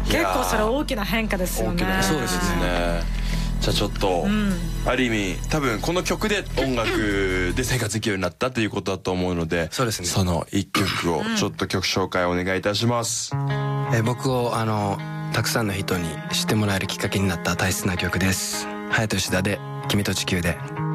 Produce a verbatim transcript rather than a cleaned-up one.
結構それ大きな変化ですよね。 そうですね。じゃあちょっと、うん、ある意味多分この曲で音楽で生活できるようになったということだと思うので、そうですね、その一曲をちょっと曲紹介お願いいたします。うん、 え僕をあのたくさんの人に知ってもらえるきっかけになった大切な曲です。隼人吉田で君と地球で。